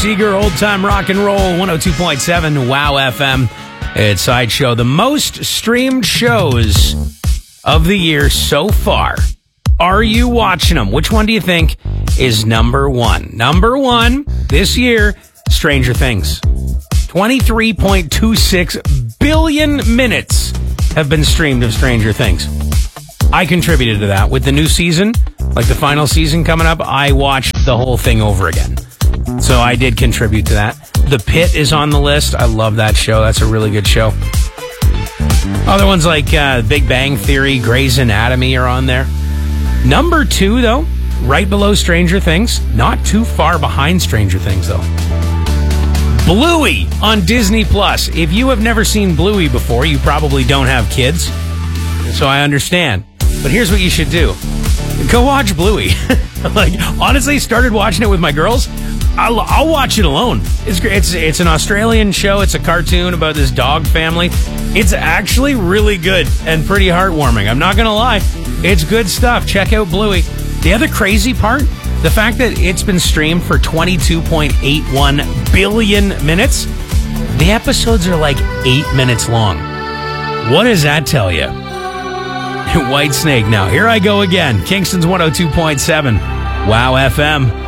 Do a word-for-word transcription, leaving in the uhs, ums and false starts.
Seeger, Old Time Rock and Roll, one oh two point seven Wow F M. It's Sideshow. The most streamed shows of the year so far. Are you watching them? Which one do you think is number one? Number one this year, Stranger Things. twenty-three point two six billion minutes have been streamed of Stranger Things. I contributed to that. With the new season, like the final season coming up, I watched the whole thing over again. So I did contribute to that. The Pit is on the list. I love that show. That's a really good show. Other ones like uh, Big Bang Theory, Grey's Anatomy are on there. Number two, though, right below Stranger Things. Not too far behind Stranger Things, though. Bluey on Disney Plus. If you have never seen Bluey before, you probably don't have kids. So I understand. But here's what you should do. Go watch Bluey. Like, honestly, started watching it with my girls. I'll, I'll watch it alone. It's great. It's, it's an Australian show. It's a cartoon about this dog family. It's actually really good and pretty heartwarming. I'm not going to lie. It's good stuff. Check out Bluey. The other crazy part, the fact that it's been streamed for twenty-two point eight one billion minutes. The episodes are like eight minutes long. What does that tell you? White Snake. Now, here I go again. Kingston's one oh two point seven Wow F M.